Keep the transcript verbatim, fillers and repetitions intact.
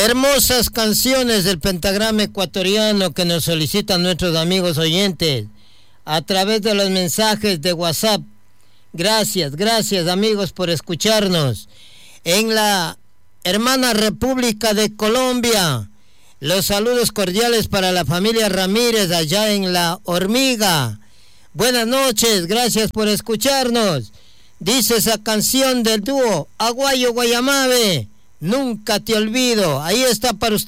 Hermosas canciones del pentagrama ecuatoriano que nos solicitan nuestros amigos oyentes a través de los mensajes de WhatsApp. Gracias, gracias amigos por escucharnos. En la hermana República de Colombia, los saludos cordiales para la familia Ramírez allá en La Hormiga. Buenas noches, gracias por escucharnos. Dice esa canción del dúo Aguayo Guayamabe, Nunca Te Olvido. Ahí está para usted.